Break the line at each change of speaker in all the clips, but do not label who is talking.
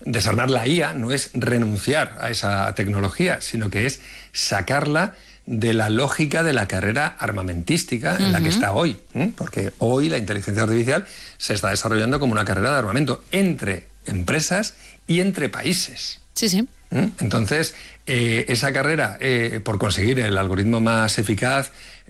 desarmar la IA no es renunciar a esa tecnología, sino que es sacarla de la lógica de la carrera armamentística en la que está hoy, porque hoy la inteligencia artificial se está desarrollando como una carrera de armamento entre empresas y entre países.
Sí, sí.
Entonces, esa carrera por conseguir el algoritmo más eficaz,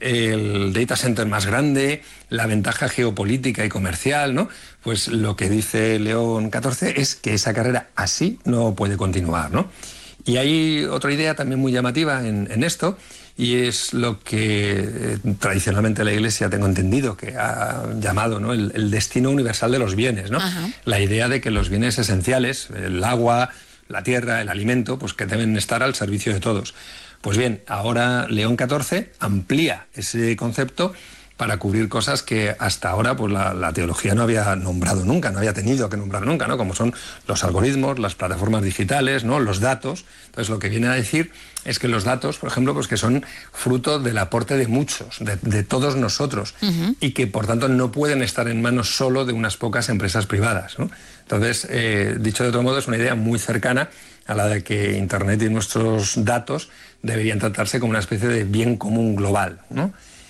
el data center más grande, la ventaja geopolítica y comercial, ¿no? Pues lo que dice León XIV es que esa carrera así no puede continuar, ¿no? Y hay otra idea también muy llamativa en esto, y es lo que tradicionalmente la Iglesia, tengo entendido, que ha llamado, ¿no?, el destino universal de los bienes, ¿no? La idea de que los bienes esenciales, el agua, la tierra, el alimento, pues que deben estar al servicio de todos. Pues bien, ahora León XIV amplía ese concepto para cubrir cosas que hasta ahora pues la teología no había nombrado nunca, no había tenido que nombrar nunca, ¿no? Como son los algoritmos, las plataformas digitales, ¿no?, los datos. Entonces lo que viene a decir es que los datos, por ejemplo, pues que son fruto del aporte de muchos, de todos nosotros, y que por tanto no pueden estar en manos solo de unas pocas empresas privadas, ¿no? Entonces, dicho de otro modo, es una idea muy cercana a la de que Internet y nuestros datos deberían tratarse como una especie de bien común global, ¿no?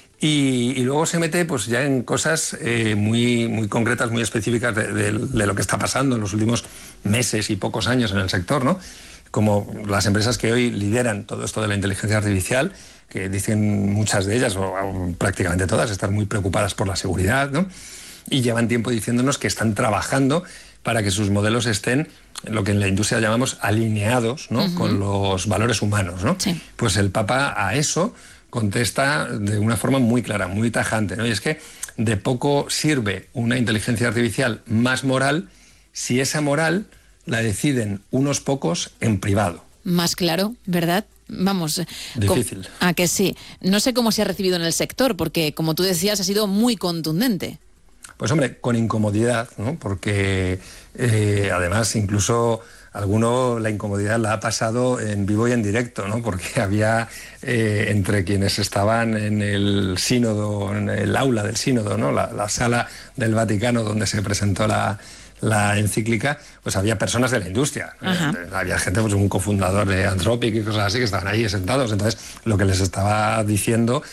Y luego se mete pues ya en cosas muy, muy concretas, muy específicas de lo que está pasando en los últimos meses y pocos años en el sector, ¿no? Como las empresas que hoy lideran todo esto de la inteligencia artificial, que dicen muchas de ellas, o prácticamente todas, están muy preocupadas por la seguridad, ¿no? Y llevan tiempo diciéndonos que están trabajando para que sus modelos estén, lo que en la industria llamamos alineados, ¿no?, con los valores humanos, ¿no?
Sí.
Pues el Papa a eso contesta de una forma muy clara, muy tajante, ¿no? Y es que de poco sirve una inteligencia artificial más moral si esa moral la deciden unos pocos en privado.
Más claro, ¿verdad? Vamos.
Difícil.
¿A que sí? No sé cómo se ha recibido en el sector, porque, como tú decías, ha sido muy contundente.
Pues hombre, con incomodidad, ¿no? Porque además incluso alguno la incomodidad la ha pasado en vivo y en directo, ¿no? Porque había entre quienes estaban en el sínodo, en el aula del sínodo, ¿no?, la sala del Vaticano donde se presentó la encíclica, pues había personas de la industria. Había gente, pues un cofundador de Anthropic y cosas así, que estaban ahí sentados. Entonces, lo que les estaba diciendo,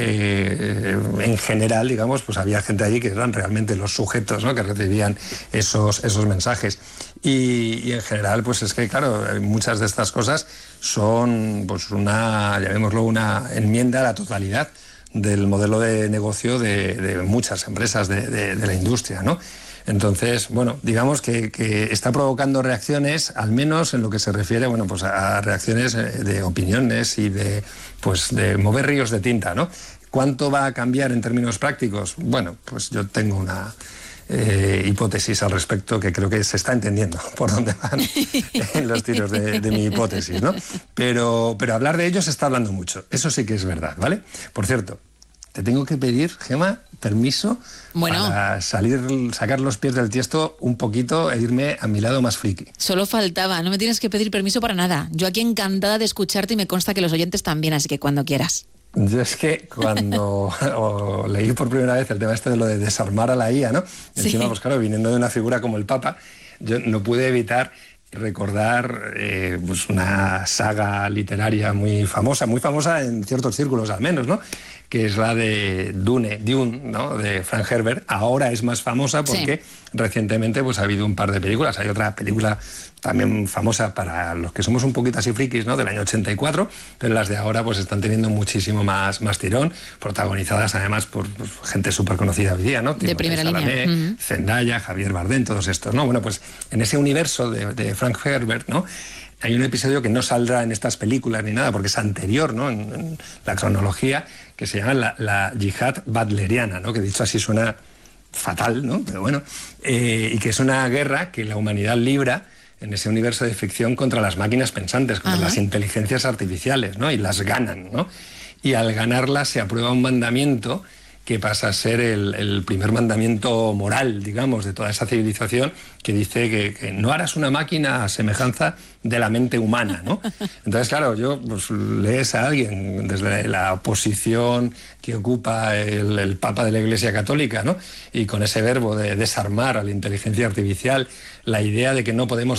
en general, digamos, pues había gente allí que eran realmente los sujetos, ¿no?, que recibían esos mensajes. Y en general, pues es que, claro, muchas de estas cosas son, pues llamémoslo, una enmienda a la totalidad del modelo de negocio de muchas empresas de la industria, ¿no? Entonces, bueno, digamos que está provocando reacciones, al menos en lo que se refiere, bueno, pues a reacciones de opiniones y de mover ríos de tinta, ¿no? ¿Cuánto va a cambiar en términos prácticos? Bueno, pues yo tengo una hipótesis al respecto que creo que se está entendiendo por dónde van los tiros de mi hipótesis, ¿no? Pero hablar de ello se está hablando mucho. Eso sí que es verdad, ¿vale? Por cierto, te tengo que pedir, Gemma, permiso para sacar los pies del tiesto un poquito e irme a mi lado más friki.
Solo faltaba, no me tienes que pedir permiso para nada. Yo aquí encantada de escucharte y me consta que los oyentes también, así que cuando quieras.
Yo es que cuando leí por primera vez el tema de lo de desarmar a la IA, ¿no?
Sí.
Encima, pues claro, viniendo de una figura como el Papa, yo no pude evitar recordar pues una saga literaria muy famosa en ciertos círculos al menos, ¿no?, que es la de Dune, ¿no?, de Frank Herbert. Ahora es más famosa porque recientemente pues ha habido un par de películas. Hay otra película también famosa para los que somos un poquito así frikis, ¿no?, del año 84, pero las de ahora pues están teniendo muchísimo más tirón, protagonizadas además por gente súper conocida hoy día, ¿no?
De primera línea.
Zendaya, Javier Bardem, todos estos, ¿no? Bueno, pues en ese universo de Frank Herbert, ¿no?, hay un episodio que no saldrá en estas películas ni nada, porque es anterior, ¿no?, en la cronología, que se llama la yihad butleriana, ¿no?, que dicho así suena fatal, ¿no?, pero bueno, y que es una guerra que la humanidad libra en ese universo de ficción contra las máquinas pensantes, contra las inteligencias artificiales, ¿no?, y las ganan, ¿no? Y al ganarlas se aprueba un mandamiento que pasa a ser el primer mandamiento moral, digamos, de toda esa civilización, que dice que no harás una máquina a semejanza de la mente humana, ¿no? Entonces, claro, pues lees a alguien desde la posición que ocupa el Papa de la Iglesia Católica, ¿no?, y con ese verbo de desarmar a la inteligencia artificial, la idea de que no podemos